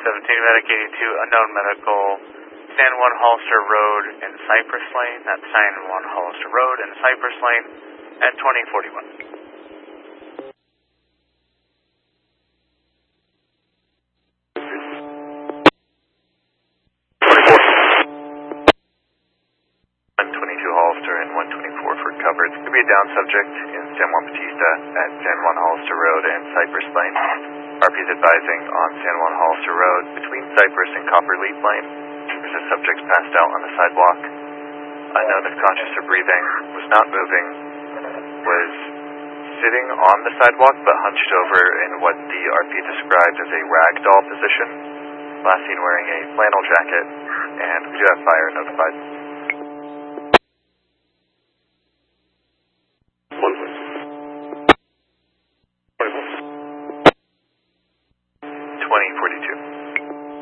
17 medicated to unknown medical, San Juan Hollister Road and Cypress Lane. That's San Juan Hollister Road and Cypress Lane at 2041. Hollister and 124 for coverage. Could be a down subject in San Juan Bautista at San Juan Hollister Road and Cypress Lane. RP's advising on San Juan Hollister Road between Cypress and Copperleaf Lane. There's a subject passed out on the sidewalk. Unknown if conscious or breathing, was not moving, was sitting on the sidewalk but hunched over in what the RP described as a ragdoll position. Last seen wearing a flannel jacket, and we do have fire notified. 2042.